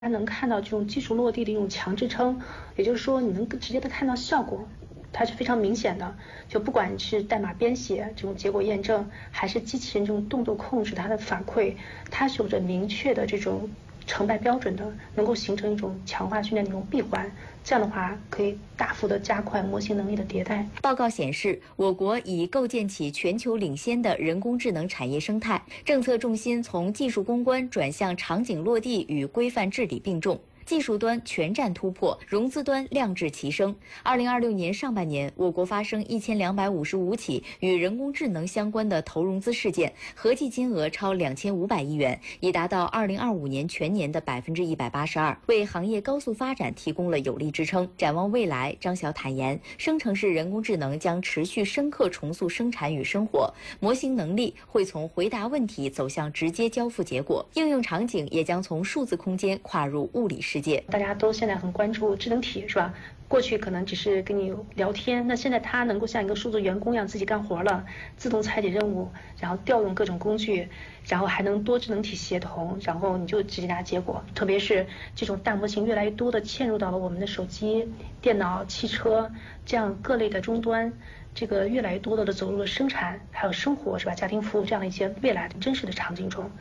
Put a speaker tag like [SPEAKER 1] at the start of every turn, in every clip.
[SPEAKER 1] 它能看到这种技术落地的一种强支撑，也就是说你能直接的看到效果，它是非常明显的。就不管是代码编写这种结果验证，还是机器人这种动作控制它的反馈，它是有着明确的这种成败标准的，能够形成一种强化训练的一种闭环。这样的话，可以大幅的加快模型能力的迭代。
[SPEAKER 2] 报告显示，我国已构建起全球领先的人工智能产业生态，政策重心从技术攻关转向场景落地与规范治理并重。技术端全站突破，融资端量质齐升。2026年上半年，我国发生1255起与人工智能相关的投融资事件，合计金额超2500亿元，已达到2025年全年的182%，为行业高速发展提供了有力支撑。展望未来，张晓坦言，生成式人工智能将持续深刻重塑生产与生活，模型能力会从回答问题走向直接交付结果，应用场景也将从数字空间跨入物理世界。
[SPEAKER 1] 大家都现在很关注智能体，是吧？过去可能只是跟你聊天，那现在它能够像一个数字员工一样自己干活了，自动拆解任务，然后调用各种工具，然后还能多智能体协同，然后你就直接拿结果。特别是这种大模型越来越多的嵌入到了我们的手机、电脑、汽车这样各类的终端，这个越来越多的走入了生产还有生活，是吧？家庭服务这样的一些未来的真实的场景中。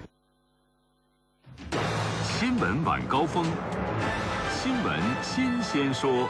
[SPEAKER 3] 新闻晚高峰，新闻新鲜说。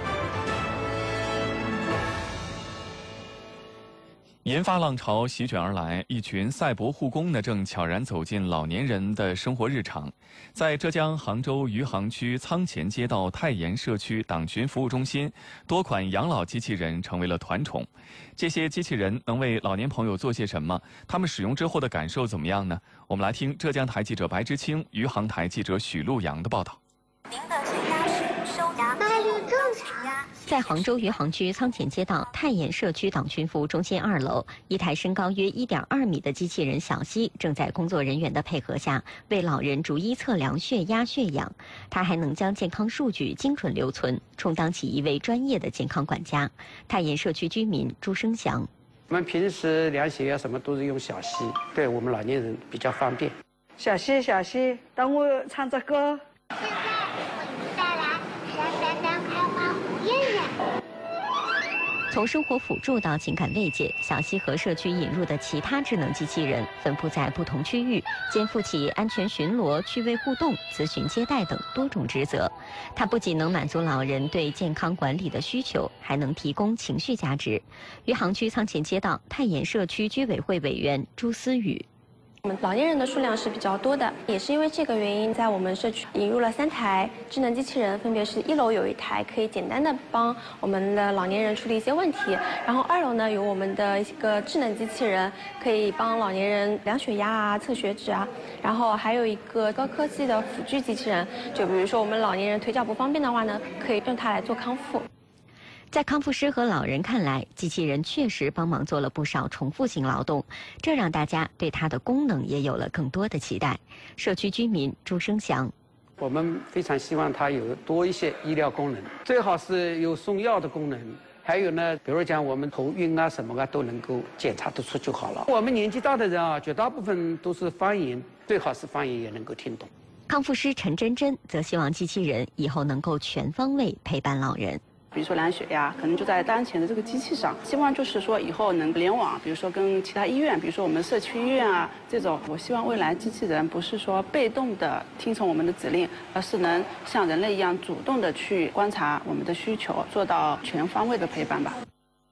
[SPEAKER 4] 研发浪潮席卷而来，一群赛博护工呢正悄然走进老年人的生活日常。在浙江杭州余杭区仓前街道太岩社区党群服务中心，多款养老机器人成为了团宠。这些机器人能为老年朋友做些什么？他们使用之后的感受怎么样呢？我们来听浙江台记者白之清、余杭台记者许陆阳的报道。
[SPEAKER 5] 您的血压是收压
[SPEAKER 6] 脉率正常。
[SPEAKER 5] 在杭州余杭区仓前街道太岩社区党群服务中心2楼，一台身高约1.2米的机器人小西正在工作人员的配合下为老人逐一测量血压、血氧。它还能将健康数据精准留存，充当起一位专业的健康管家。太岩社区居民朱生祥：
[SPEAKER 7] 我们平时量血压什么都是用小西，对我们老年人比较方便。
[SPEAKER 8] 小西，小西，等我唱着歌。
[SPEAKER 6] 现在我带来闪闪闪开花红艳艳。
[SPEAKER 5] 从生活辅助到情感慰藉，小西和社区引入的其他智能机器人分布在不同区域，肩负起安全巡逻、趣味互动、咨询接待等多种职责。它不仅能满足老人对健康管理的需求，还能提供情绪价值。余杭区仓前街道太岩社区居委会委员朱思雨：
[SPEAKER 9] 我们老年人的数量是比较多的，也是因为这个原因，在我们社区引入了3台智能机器人，分别是1楼有一台可以简单的帮我们的老年人处理一些问题，然后2楼呢有我们的一个智能机器人，可以帮老年人量血压啊、测血脂啊，然后还有一个高科技的辅具机器人，就比如说我们老年人腿脚不方便的话呢，可以用它来做康复。
[SPEAKER 5] 在康复师和老人看来，机器人确实帮忙做了不少重复性劳动，这让大家对它的功能也有了更多的期待。社区居民朱生祥：
[SPEAKER 7] 我们非常希望它有多一些医疗功能，最好是有送药的功能。还有呢，比如讲我们头晕啊什么啊都能够检查得出就好了。我们年纪大的人啊，绝大部分都是方言，最好是方言也能够听懂。
[SPEAKER 5] 康复师陈真真则希望机器人以后能够全方位陪伴老人。
[SPEAKER 10] 比如说量血压，可能就在当前的这个机器上，希望就是说以后能联网，比如说跟其他医院，比如说我们社区医院啊这种。我希望未来机器人不是说被动的听从我们的指令，而是能像人类一样主动的去观察我们的需求，做到全方位的陪伴吧。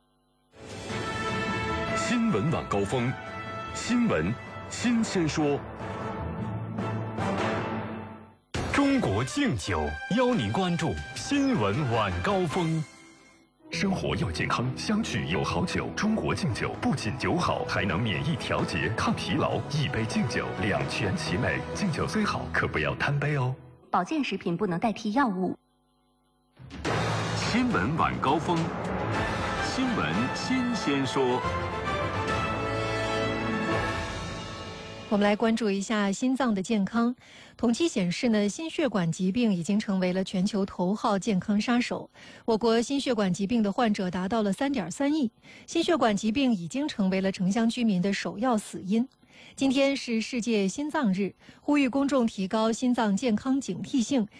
[SPEAKER 3] 新闻晚高峰，新闻新鲜说。中国敬酒邀您关注新闻晚高峰。生活要健康，相聚有好酒。中国敬酒不仅酒好，还能免疫调节、抗疲劳。一杯敬酒，两全其美。敬酒虽好，可不要贪杯哦。
[SPEAKER 2] 保健食品不能代替药物。
[SPEAKER 3] 新闻晚高峰，新闻新鲜说。
[SPEAKER 11] 我们来关注一下心脏的健康。统计显示呢，心血管疾病已经成为了全球头号健康杀手。我国心血管疾病的患者达到了3.3亿，心血管疾病已经成为了城乡居民的首要死因。 今天是世界心脏日，呼吁公众提高心脏健康警惕性，